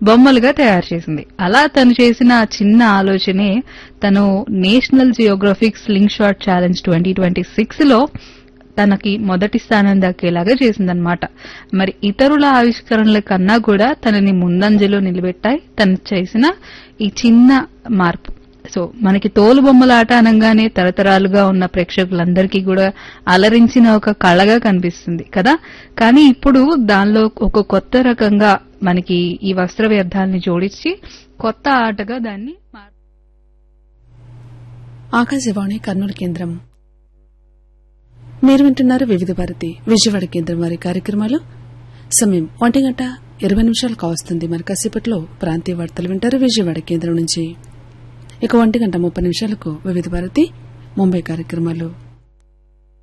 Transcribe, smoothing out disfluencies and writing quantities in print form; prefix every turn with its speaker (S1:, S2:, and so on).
S1: బొమ్మలుగా తయారు చేసింది. అలా తను చేసిన ఆ చిన్న ఆలోచనే తను national geographic sling shot challenge 2026 లో తనకి మొదటి స్థానం దక్కేలాగా చేసిందనమాట. మరి ఇతరుల ఆవిష్కరణల కన్నా కూడా తనని ముందంజలో నిలబెట్టాయి తను చేసిన ఈ చిన్న మార్పు. సో మనకి తోలు బొమ్మలాట అనగానే తరతరాలుగా ఉన్న ప్రేక్షకులందరికీ కూడా అలరించిన ఒక కళగా కనిపిస్తుంది కదా. కానీ ఇప్పుడు దానిలో ఒక కొత్త రకంగా మనకి ఈ వస్త్ర వ్యర్థాలని జోడించి కొత్త ఆటగా దాన్ని
S2: ఆకాశవాణి కర్నూలు కేంద్రం. మీరు వింటున్నారు వివిధ భారతి విజయవాడ కేంద్రం వారి కార్యక్రమాలు. సమయం 1:20 కావస్తుంది. మరి కాసేపట్లో ప్రాంతీయ వార్తలు వింటారు విజయవాడ కేంద్రం నుంచి. ఇక 1:30 వివిధ భారతి ముంబై కార్యక్రమాలు.